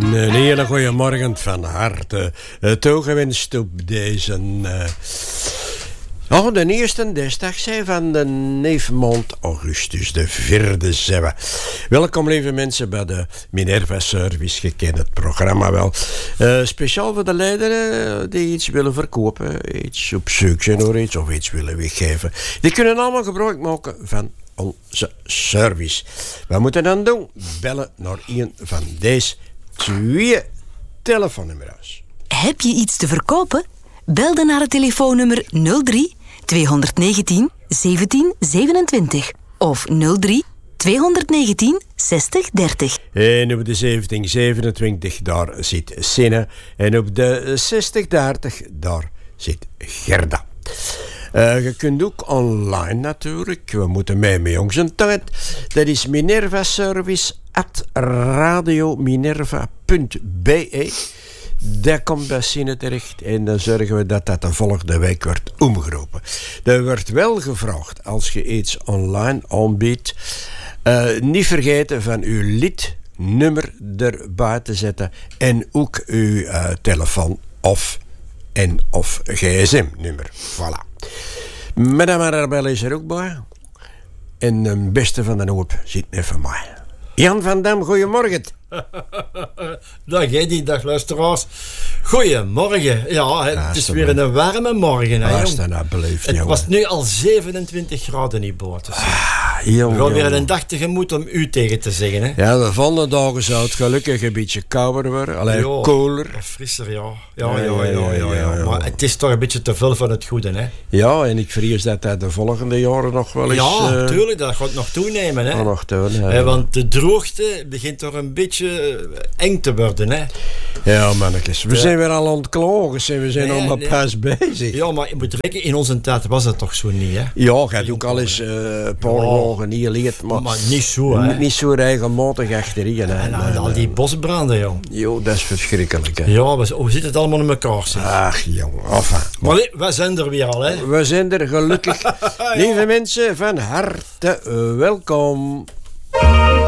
Een hele goede morgen van harte toegewenst op deze... de eerste desdag zijn van de neefmaand augustus, de 4e zeven. Welkom lieve mensen bij de Minerva Service, je kent het programma wel. Speciaal voor de leideren die iets willen verkopen, iets op zoek zijn of iets willen weggeven. Die kunnen allemaal gebruik maken van onze service. Wat moeten we dan doen? Bellen naar een van deze 2 telefoonnummers. Heb je iets te verkopen? Bel dan naar het telefoonnummer 03 219 17 27 of 03 219 60 30. En op de 1727 daar zit Sinne en op de 60 30 daar zit Gerda. Je kunt ook online natuurlijk. We moeten mee met onze tijd. Dat is minervaservice@radiominerva.be. Dat komt bij Sinne terecht en dan zorgen we dat de volgende week wordt omgeroepen. Er wordt wel gevraagd als je iets online aanbiedt. Niet vergeten van uw lidnummer erbij te zetten en ook uw telefoon of gsm-nummer. Voilà. Madame Arabelle is er ook bij. En de beste van de hoop zit net van mij. Jan van Dam, goedemorgen. Dag Eddy, dag luisteraars. Goedemorgen. Ja, het is weer een warme morgen. Hè, het was nu al 27 graden in boord. Dus. We gaan weer een dag tegemoet om u tegen te zeggen. Hè. Ja, de volgende dagen zou het gelukkig een beetje kouder worden. Alleen koeler. Frisser, ja. Ja. Maar het is toch een beetje te veel van het goede. Hè. Ja, en ik vrees dat de volgende jaren nog wel eens... Ja, tuurlijk, dat gaat nog toenemen. Hè. Want de droogte begint toch een beetje eng te worden, hè? Ja, mannetjes. We zijn weer al ontklagen. We zijn allemaal pas bezig. Ja, maar je moet rekenen, in onze tijd was dat toch zo niet, hè? Ja, je hebt ook al eens een paar dagen niet geleerd, maar niet zo, hè? Niet zo regelmatig achterin, hè? En al die bosbranden, jong. Jo, dat is verschrikkelijk, hè? Ja, hoe zit het allemaal in elkaar, zeg? Ach, jong, enfin. Maar nee, we zijn er weer al, hè? We zijn er, gelukkig. Lieve mensen, van harte welkom.